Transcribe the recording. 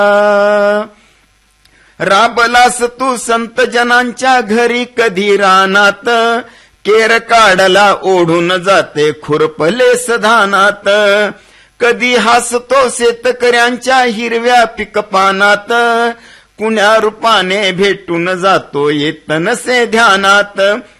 राबलास तू संत जनांच्या घरी कधी रानात, केर काढला ओढून जाते खुरपलेस धानात. कधी हसतो शेतकऱ्यांच्या हिरव्या पिकपानात, कुण्या रूपाने भेटून जातो येत नसे ध्यानात.